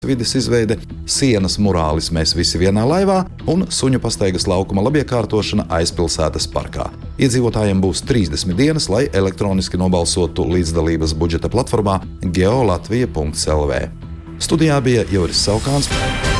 vides izveide, sienas murālis Mēs visi vienā laivā un suņu pastaigas laukuma labiekārtošana aizpilsētas parkā. Iedzīvotājiem būs 30 dienas, lai elektroniski nobalsotu līdzdalības budžeta platformā geolatvija.lv. Studijā bija Juris Saukāns.